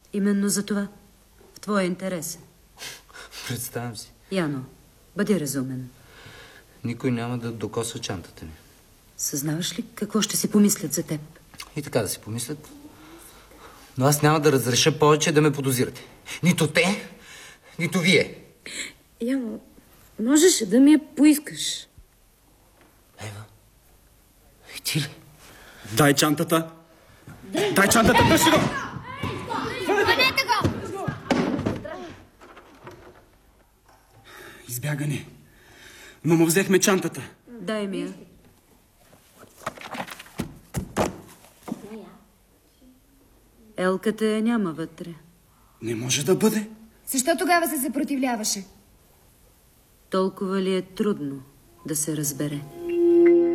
Именно за това. В твоя интерес. Представям си. Яно, бъди разумен. Никой няма да докосва чантата ни. Съзнаваш ли какво ще си помислят за теб? И така да си помислят. Но аз няма да разреша повече да ме подозирате. Нито те, нито вие. Яно, можеш да ми я поискаш. Ева, и ти ли? Дай чантата. Дай чантата, дръжи го! Хванете го! Избягане. Но му взехме чантата. Дай ми я. Елката я няма вътре. Не може да бъде. Защо тогава се съпротивляваше? Толкова ли е трудно да се разбере?